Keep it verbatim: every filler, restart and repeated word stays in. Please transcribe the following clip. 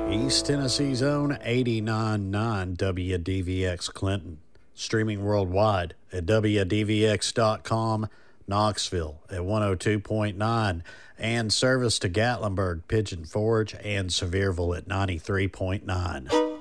East Tennessee's own eighty-nine point nine W D V X Clinton. Streaming worldwide at W D V X dot com, Knoxville at one oh two point nine, and service to Gatlinburg, Pigeon Forge, and Sevierville at ninety-three point nine.